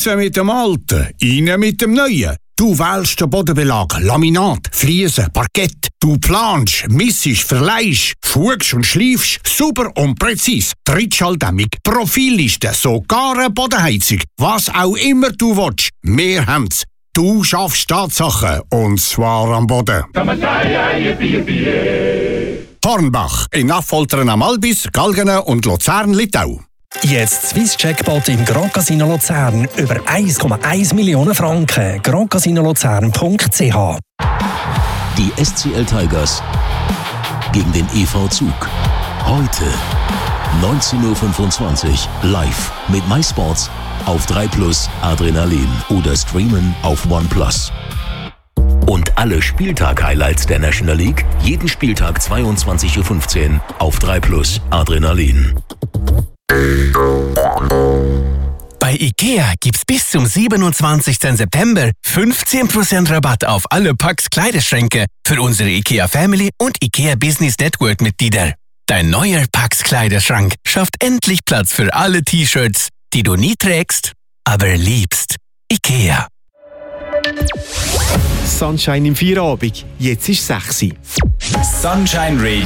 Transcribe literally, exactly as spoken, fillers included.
Raus mit dem Alten, rein mit dem Neuen. Du wählst den Bodenbelag, Laminat, Fliesen, Parkett. Du planst, missest, verleihst, fugst und schleifst, super und präzis. Trittschalldämmung, Profilliste, sogar eine Bodenheizung. Was auch immer du willst, wir haben's. Du schaffst Tatsachen, und zwar am Boden. Hornbach, in Affoltern am Albis, Galgenen und Luzern-Littau. Jetzt Swiss Jackpot im Grand Casino Luzern über eins Komma eins Millionen Franken. grand casino luzern punkt c h. Die S C L Tigers gegen den E V Zug. Heute neunzehn Uhr fünfundzwanzig live mit MySports auf drei Plus Adrenalin oder streamen auf OnePlus. Und alle Spieltag-Highlights der National League jeden Spieltag zweiundzwanzig Uhr fünfzehn auf drei Plus Adrenalin. Bei IKEA gibt's bis zum siebenundzwanzigsten September fünfzehn Prozent Rabatt auf alle Pax Kleiderschränke für unsere IKEA Family und IKEA Business Network Mitglieder. Dein neuer Pax Kleiderschrank schafft endlich Platz für alle T-Shirts, die du nie trägst, aber liebst. IKEA. Sunshine im Feierabend. Jetzt ist sechs Uhr. Sunshine Radio.